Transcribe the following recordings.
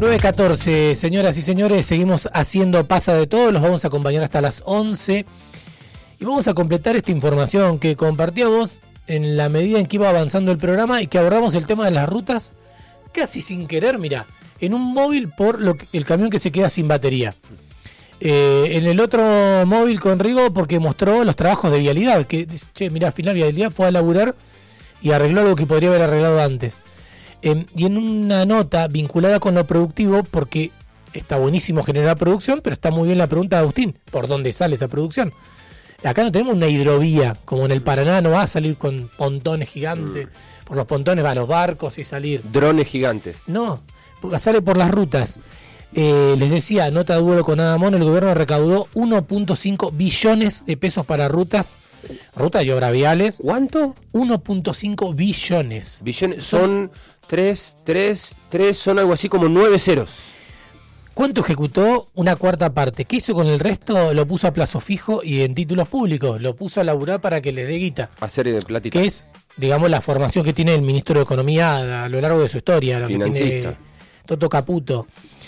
9:14, señoras y señores, seguimos haciendo Pasa de Todo, los vamos a acompañar hasta las 11 y vamos a completar esta información que compartíamos en la medida en que iba avanzando el programa y que abordamos el tema de las rutas casi sin querer, mirá, en un móvil por el camión que se queda sin batería. En el otro móvil con Rigo porque mostró los trabajos de vialidad, que, che, mirá, al final vialidad fue a laburar y arregló algo que podría haber arreglado antes. Y en una nota vinculada con lo productivo, porque está buenísimo generar producción, pero está muy bien la pregunta de Agustín, ¿por dónde sale esa producción? Acá no tenemos una hidrovía, como en el Paraná, no va a salir con pontones gigantes, por los pontones va a los barcos y salir. Drones gigantes. No, sale por las rutas. Les decía, nota de vuelo con Adamón, el gobierno recaudó 1.5 billones de pesos para rutas y obras viales. ¿Cuánto? 1.5 billones. Billones son... 3, son algo así como 9 ceros. ¿Cuánto ejecutó? Una cuarta parte. ¿Qué hizo con el resto? Lo puso a plazo fijo y en títulos públicos. Lo puso a laburar para que les dé guita. A serie de platita. Que es, digamos, la formación que tiene el ministro de Economía a lo largo de su historia. Lo financista. Que tiene Toto Caputo.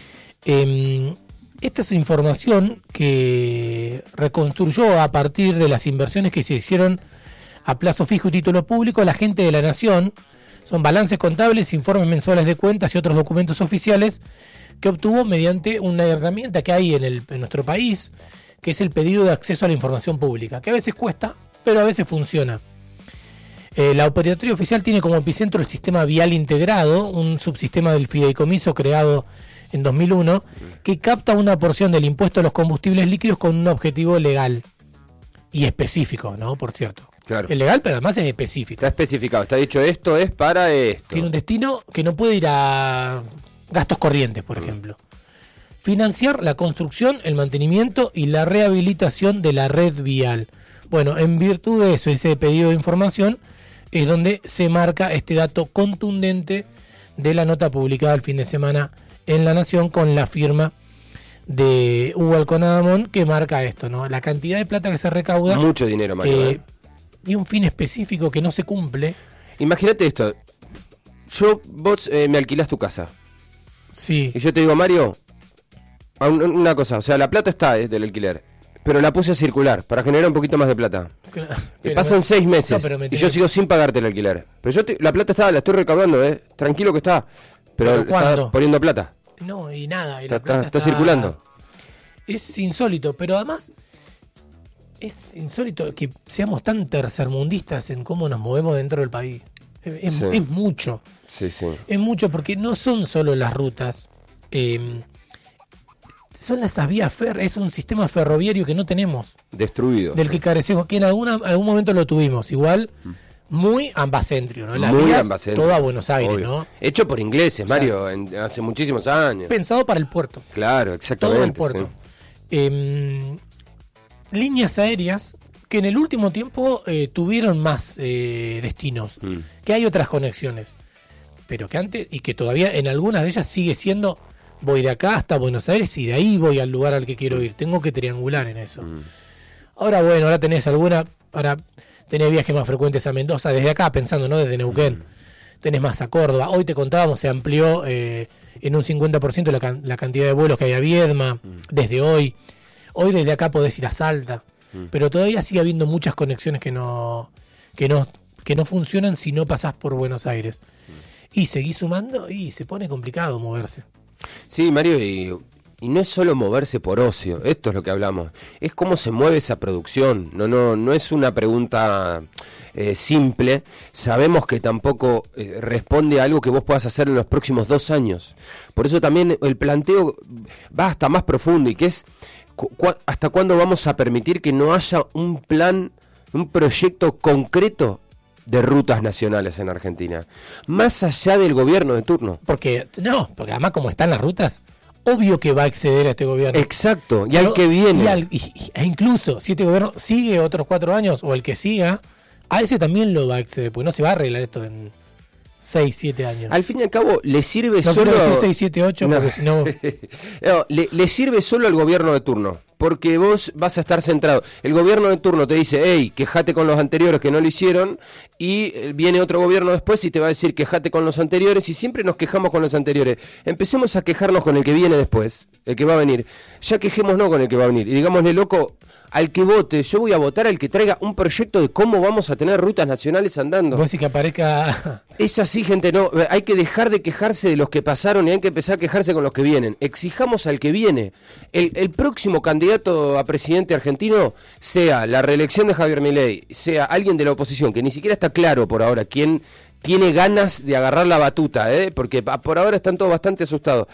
Esta es información que reconstruyó a partir de las inversiones que se hicieron a plazo fijo y título público la gente de La Nación. Son balances contables, informes mensuales de cuentas y otros documentos oficiales que obtuvo mediante una herramienta que hay en nuestro país, que es el pedido de acceso a la información pública, que a veces cuesta, pero a veces funciona. La operatoria oficial tiene como epicentro el sistema vial integrado, un subsistema del fideicomiso creado en 2001, que capta una porción del impuesto a los combustibles líquidos con un objetivo legal y específico, ¿no? Por cierto. Claro. Es legal, pero además es específico. Está especificado, está dicho esto es para esto. Tiene un destino que no puede ir a gastos corrientes, por ejemplo. Financiar la construcción, el mantenimiento y la rehabilitación de la red vial. Bueno, en virtud de eso, ese pedido de información, es donde se marca este dato contundente de la nota publicada el fin de semana en La Nación con la firma de Hugo Alcón Adamón, que marca esto, ¿no? La cantidad de plata que se recauda. Mucho dinero, Mario. Y un fin específico que no se cumple. Imagínate esto. Vos me alquilás tu casa. Sí. Y yo te digo, Mario, una cosa, o sea, la plata está del alquiler, pero la puse a circular para generar un poquito más de plata. Pasan 6 meses y yo sigo sin pagarte el alquiler. Pero la plata está, la estoy recaudando, tranquilo que está. Pero está poniendo plata. No, y nada. Y está circulando. Es insólito, pero además... Es insólito que seamos tan tercermundistas en cómo nos movemos dentro del país. Es mucho. Sí, sí. Es mucho porque no son solo las rutas. Son las vías férreas. Es un sistema ferroviario que no tenemos. Destruido. Del que carecemos. Que en algún momento lo tuvimos. Igual, muy ambacéntrico, ¿no? Las muy vías, ambacéntrico. todo a Buenos Aires, obvio. ¿no? Hecho por ingleses, Mario, hace muchísimos años. Pensado para el puerto. Claro, exactamente. Todo el puerto. Sí. Líneas aéreas que en el último tiempo tuvieron más destinos, que hay otras conexiones, pero que antes, y que todavía en algunas de ellas sigue siendo, voy de acá hasta Buenos Aires y de ahí voy al lugar al que quiero ir, tengo que triangular en eso. Ahora tenés alguna para tener viajes más frecuentes a Mendoza, desde acá pensando, ¿no? Desde Neuquén, tenés más a Córdoba, hoy te contábamos, se amplió en un 50% la cantidad de vuelos que hay a Viedma, desde hoy. Hoy desde acá podés ir a Salta, pero todavía sigue habiendo muchas conexiones que no funcionan si no pasás por Buenos Aires. Y seguís sumando y se pone complicado moverse. Sí, Mario, y no es solo moverse por ocio, esto es lo que hablamos, es cómo se mueve esa producción. No es una pregunta simple, sabemos que tampoco responde a algo que vos puedas hacer en los próximos 2 años. Por eso también el planteo va hasta más profundo y que es... ¿Hasta cuándo vamos a permitir que no haya un plan, un proyecto concreto de rutas nacionales en Argentina? Más allá del gobierno de turno. Porque además como están las rutas, obvio que va a exceder a este gobierno. Exacto, y al que viene. E incluso si este gobierno sigue otros 4 años, o el que siga, a ese también lo va a exceder, porque no se va a arreglar esto en 6, 7 años. Al fin y al cabo, le sirve no solo... No quiero decir 6, 7, 8, porque si no... no, le sirve solo al gobierno de turno. porque vos vas a estar centrado. El gobierno de turno te dice, hey, quejate con los anteriores que no lo hicieron, y viene otro gobierno después y te va a decir, quejate con los anteriores, y siempre nos quejamos con los anteriores. Empecemos a quejarnos con el que viene después, el que va a venir. Ya quejémonos con el que va a venir, y digámosle, loco, al que vote, yo voy a votar al que traiga un proyecto de cómo vamos a tener rutas nacionales andando. Vos decís que aparezca... Es así, gente, no, hay que dejar de quejarse de los que pasaron y hay que empezar a quejarse con los que vienen. Exijamos al que viene. El próximo candidato a presidente argentino, sea la reelección de Javier Milei, sea alguien de la oposición, que ni siquiera está claro por ahora quién tiene ganas de agarrar la batuta, porque por ahora están todos bastante asustados.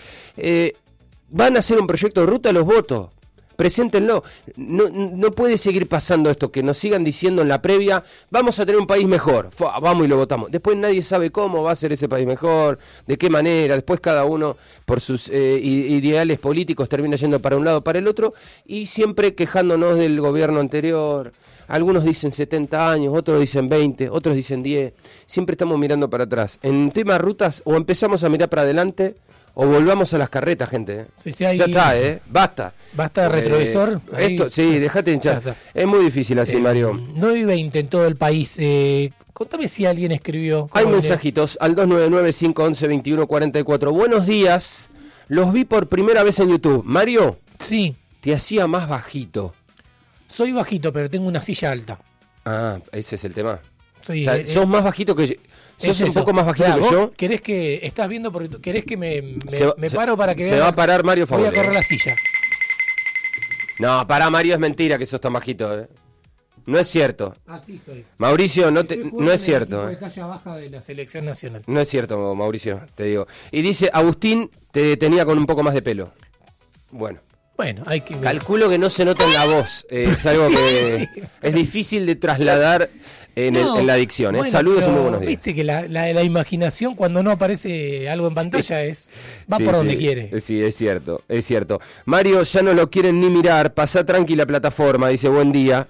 Van a hacer un proyecto de ruta, los votos. Preséntenlo. No puede seguir pasando esto, que nos sigan diciendo en la previa, vamos a tener un país mejor, vamos y lo votamos. Después nadie sabe cómo va a ser ese país mejor, de qué manera, después cada uno por sus ideales políticos termina yendo para un lado o para el otro, y siempre quejándonos del gobierno anterior. Algunos dicen 70 años, otros dicen 20, otros dicen 10, siempre estamos mirando para atrás. En tema rutas, o empezamos a mirar para adelante, o volvamos a las carretas, gente. Sí, ya está, basta. Basta de retrovisor. Esto, sí, dejate hinchar. Es muy difícil así, Mario. 9:20 en todo el país. Contame si alguien escribió. Hay mensajitos al 299-511-2144. Buenos días. Los vi por primera vez en YouTube. Mario. Sí. Te hacía más bajito. Soy bajito, pero tengo una silla alta. Ah, ese es el tema. Sí, o sea, sos más bajito que yo. Sos un poco más bajito que yo. ¿Querés que estás viendo? ¿Querés que me paro para que veas? Se va a parar Mario Favore. Voy a correr la silla. No, pará, Mario, es mentira que sos tan bajito. No es cierto. Así soy. Mauricio, no es cierto. De talla baja de la selección nacional. No es cierto, Mauricio, te digo. Y dice, Agustín te tenía con un poco más de pelo. Bueno, hay que... Calculo que no se nota en la voz. Es algo que es difícil de trasladar en la dicción. Bueno, saludos y muy buenos días. Viste que la imaginación cuando no aparece algo en pantalla va por donde quiere. Sí, es cierto, es cierto. Mario, ya no lo quieren ni mirar. Pasá tranquila plataforma, dice buen día.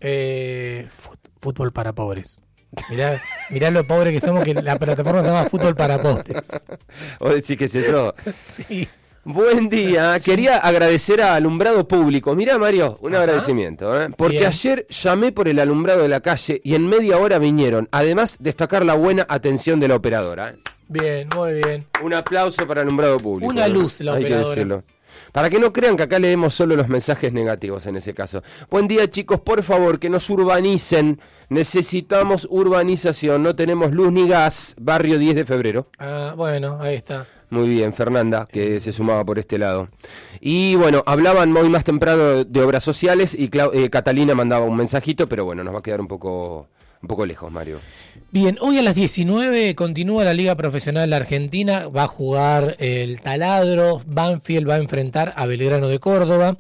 Fútbol para pobres. Mirá lo pobre que somos, que la plataforma se llama Fútbol para pobres. ¿Vos decís que es eso? Sí. Buen día, quería agradecer a Alumbrado Público. Mirá, Mario, un agradecimiento, porque bien. Ayer llamé por el alumbrado de la calle y en media hora vinieron. Además, destacar la buena atención de la operadora. Bien, muy bien. Un aplauso para Alumbrado Público. Una luz la operadora. Hay que decirlo. Para que no crean que acá leemos solo los mensajes negativos en ese caso. Buen día, chicos, por favor, que nos urbanicen. Necesitamos urbanización, no tenemos luz ni gas. Barrio 10 de febrero. Ah, bueno, ahí está. Muy bien, Fernanda, que se sumaba por este lado. Y bueno, hablaban hoy más temprano de obras sociales y Catalina mandaba un mensajito, pero bueno, nos va a quedar un poco lejos, Mario. Bien, hoy a las 19 continúa la Liga Profesional Argentina, va a jugar el Taladro, Banfield va a enfrentar a Belgrano de Córdoba,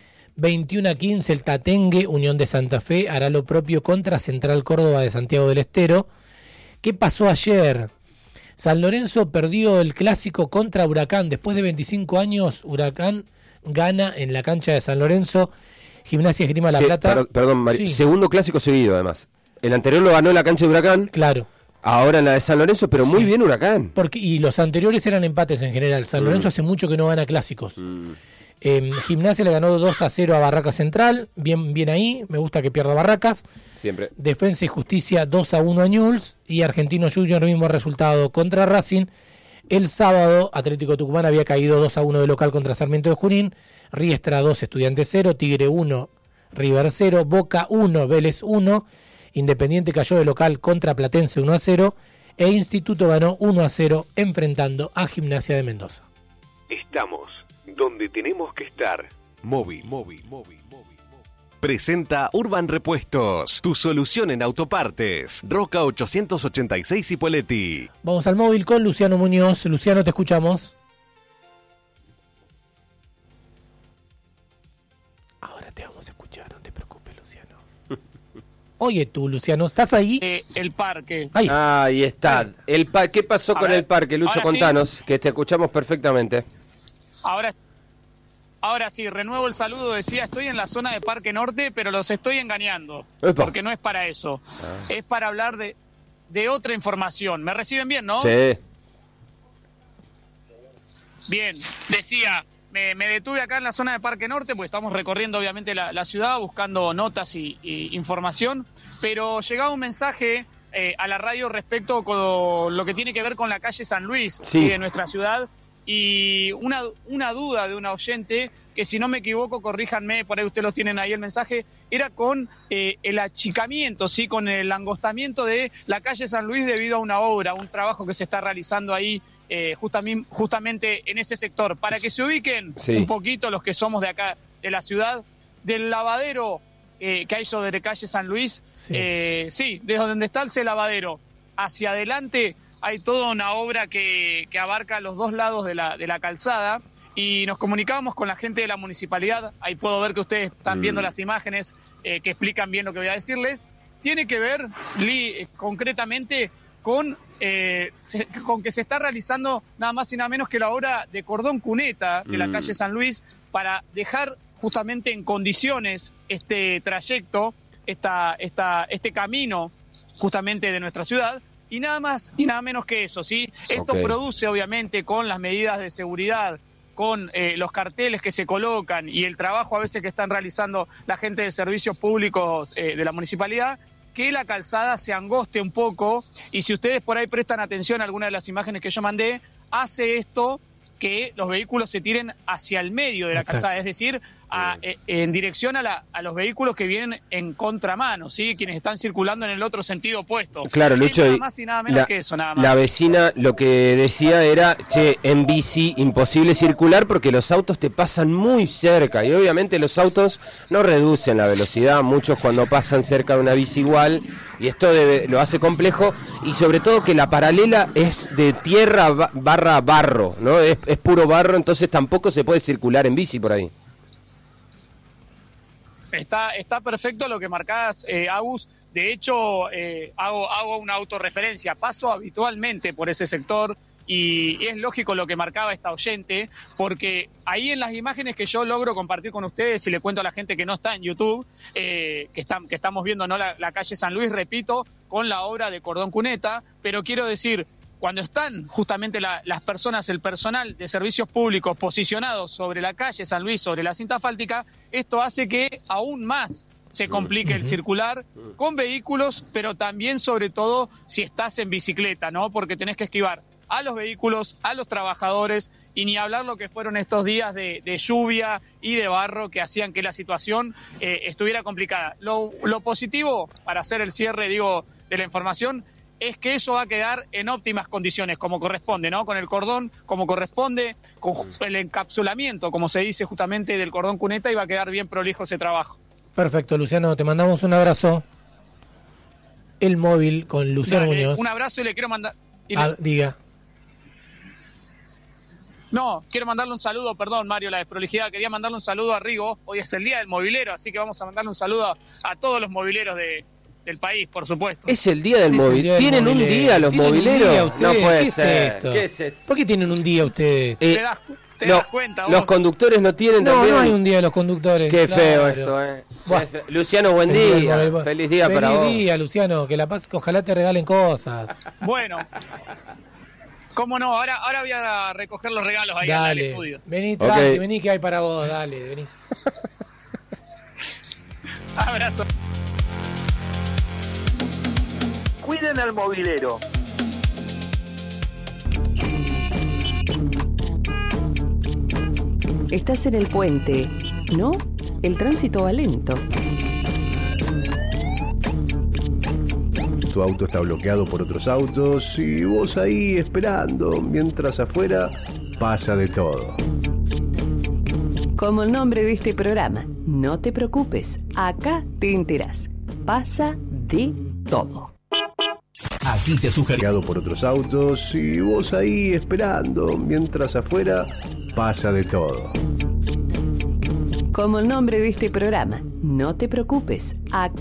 21-15 el Tatengue, Unión de Santa Fe, hará lo propio contra Central Córdoba de Santiago del Estero. ¿Qué pasó ayer? San Lorenzo perdió el clásico contra Huracán. Después de 25 años, Huracán gana en la cancha de San Lorenzo. Gimnasia Esgrima La Plata. Perdón, Mario. Sí. Segundo clásico seguido, además. El anterior lo ganó en la cancha de Huracán. Claro. Ahora en la de San Lorenzo, pero muy bien Huracán. Y los anteriores eran empates en general. San Lorenzo hace mucho que no gana clásicos. Gimnasia le ganó 2-0 a Barracas Central. Bien ahí. Me gusta que pierda Barracas. Siempre. Defensa y Justicia 2-1 a Newell's. Y Argentino Junior, mismo resultado contra Racing. El sábado, Atlético Tucumán había caído 2-1 de local contra Sarmiento de Junín. Riestra 2, Estudiantes 0. Tigre 1, River 0. Boca 1, Vélez 1. Independiente cayó de local contra Platense 1-0. E Instituto ganó 1-0 enfrentando a Gimnasia de Mendoza. Estamos donde tenemos que estar. Móvil. Presenta Urban Repuestos, tu solución en autopartes. Roca 886 Ipoleti. Vamos al móvil con Luciano Muñoz. Luciano, te escuchamos. Ahora te vamos a escuchar, no te preocupes, Luciano. Oye tú, Luciano, ¿estás ahí? El parque. Ahí está. ¿Qué pasó con el parque, Lucho? Contanos, sí, que te escuchamos perfectamente. Ahora sí, renuevo el saludo. Decía, estoy en la zona de Parque Norte, pero los estoy engañando. ¡Epa! Porque no es para eso. Es para hablar de otra información. ¿Me reciben bien, no? Sí. Bien, decía, me detuve acá en la zona de Parque Norte, porque estamos recorriendo obviamente la ciudad, buscando notas y información, pero llegaba un mensaje a la radio respecto con lo que tiene que ver con la calle San Luis, sí, de nuestra ciudad, y una duda de una oyente, que si no me equivoco, corríjanme, por ahí ustedes los tienen ahí el mensaje, era con el achicamiento, ¿sí? Con el angostamiento de la calle San Luis debido a una obra, un trabajo que se está realizando ahí justamente en ese sector. Para que se ubiquen un poquito los que somos de acá, de la ciudad, del lavadero que hay sobre calle San Luis, desde donde está el lavadero hacia adelante hay toda una obra que abarca los dos lados de la calzada, y nos comunicábamos con la gente de la municipalidad. Ahí puedo ver que ustedes están viendo las imágenes que explican bien lo que voy a decirles. Tiene que ver concretamente con que se está realizando nada más y nada menos que la obra de cordón cuneta de la calle San Luis, para dejar justamente en condiciones este trayecto, este camino justamente de nuestra ciudad, y nada más y nada menos que eso, ¿sí? Esto produce, obviamente, con las medidas de seguridad, con los carteles que se colocan y el trabajo a veces que están realizando la gente de servicios públicos de la municipalidad, que la calzada se angoste un poco, y si ustedes por ahí prestan atención a alguna de las imágenes que yo mandé, hace esto que los vehículos se tiren hacia el medio de la calzada, es decir, en dirección a los vehículos que vienen en contramano, ¿sí? Quienes están circulando en el otro sentido opuesto. Claro, Lucho, nada más y nada menos que eso, nada más. La vecina lo que decía era, en bici imposible circular porque los autos te pasan muy cerca, y obviamente los autos no reducen la velocidad, muchos cuando pasan cerca de una bici igual, y esto lo hace complejo, y sobre todo que la paralela es de tierra barra barro, ¿no? Es puro barro, entonces tampoco se puede circular en bici por ahí. Está perfecto lo que marcás, Agus. De hecho, hago una autorreferencia. Paso habitualmente por ese sector y es lógico lo que marcaba esta oyente, porque ahí en las imágenes que yo logro compartir con ustedes, y le cuento a la gente que no está en YouTube, que estamos viendo, ¿no?, la calle San Luis, repito, con la obra de cordón cuneta, pero quiero decir, cuando están justamente las personas, el personal de servicios públicos posicionados sobre la calle San Luis, sobre la cinta asfáltica, esto hace que aún más se complique el circular con vehículos, pero también, sobre todo, si estás en bicicleta, ¿no? Porque tenés que esquivar a los vehículos, a los trabajadores, y ni hablar lo que fueron estos días de lluvia y de barro que hacían que la situación estuviera complicada. Lo positivo, para hacer el cierre, de la información, es que eso va a quedar en óptimas condiciones, como corresponde, ¿no? Con el cordón, como corresponde, con el encapsulamiento, como se dice justamente, del cordón cuneta, y va a quedar bien prolijo ese trabajo. Perfecto, Luciano, te mandamos un abrazo. El móvil con Luciano Muñoz. Un abrazo, y le quiero mandar... diga. No, quiero mandarle un saludo, perdón, Mario, la desprolijidad. Quería mandarle un saludo a Rigo. Hoy es el día del movilero, así que vamos a mandarle un saludo a todos los mobileros del país, por supuesto. Es el día del movilero. ¿Tienen un día los mobileros? No puede ser. ¿Qué es esto? ¿Por qué tienen un día ustedes? ¿Te das cuenta vos? Los conductores no tienen también. No hay un día de los conductores. Qué feo esto, Bueno, Luciano, buen día. Feliz día para vos. Feliz día, Luciano. Que ojalá te regalen cosas. Bueno. ¿Cómo no? Ahora voy a recoger los regalos ahí en el estudio. Vení, tranqui, vení, que hay para vos, dale, vení. Abrazo. Cuiden al movilero. Estás en el puente, ¿no? El tránsito va lento. Tu auto está bloqueado por otros autos y vos ahí esperando, mientras afuera pasa de todo. Como el nombre de este programa, no te preocupes, acá te enterás. Pasa de todo. Aquí te sugerimos por otros autos y vos ahí esperando, mientras afuera pasa de todo. Como el nombre de este programa, no te preocupes, acá